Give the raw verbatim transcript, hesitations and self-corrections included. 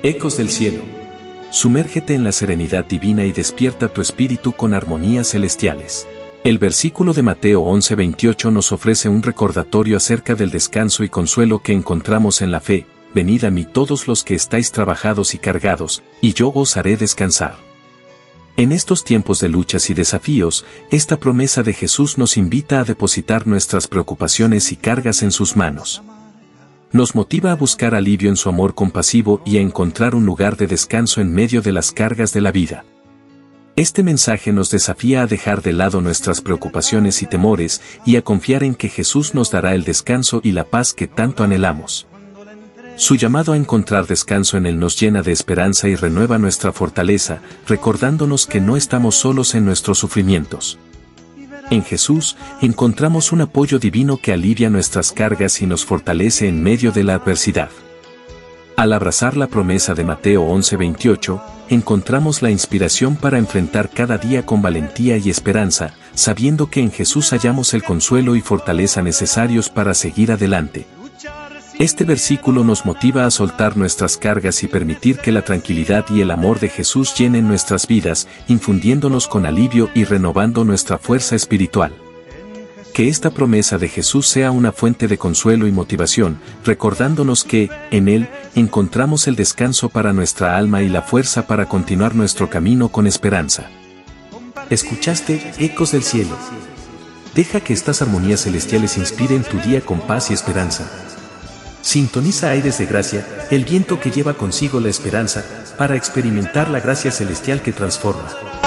Ecos del cielo. Sumérgete en la serenidad divina y despierta tu espíritu con armonías celestiales. El versículo de Mateo once veintiocho nos ofrece un recordatorio acerca del descanso y consuelo que encontramos en la fe. Venid a mí todos los que estáis trabajados y cargados, y yo os haré descansar. En estos tiempos de luchas y desafíos, esta promesa de Jesús nos invita a depositar nuestras preocupaciones y cargas en sus manos. Nos motiva a buscar alivio en su amor compasivo y a encontrar un lugar de descanso en medio de las cargas de la vida. Este mensaje nos desafía a dejar de lado nuestras preocupaciones y temores y a confiar en que Jesús nos dará el descanso y la paz que tanto anhelamos. Su llamado a encontrar descanso en Él nos llena de esperanza y renueva nuestra fortaleza, recordándonos que no estamos solos en nuestros sufrimientos. En Jesús, encontramos un apoyo divino que alivia nuestras cargas y nos fortalece en medio de la adversidad. Al abrazar la promesa de Mateo once veintiocho, encontramos la inspiración para enfrentar cada día con valentía y esperanza, sabiendo que en Jesús hallamos el consuelo y fortaleza necesarios para seguir adelante. Este versículo nos motiva a soltar nuestras cargas y permitir que la tranquilidad y el amor de Jesús llenen nuestras vidas, infundiéndonos con alivio y renovando nuestra fuerza espiritual. Que esta promesa de Jesús sea una fuente de consuelo y motivación, recordándonos que, en Él, encontramos el descanso para nuestra alma y la fuerza para continuar nuestro camino con esperanza. Escuchaste Ecos del Cielo. Deja que estas armonías celestiales inspiren tu día con paz y esperanza. Sintoniza Aires de Gracia, el viento que lleva consigo la esperanza, para experimentar la gracia celestial que transforma.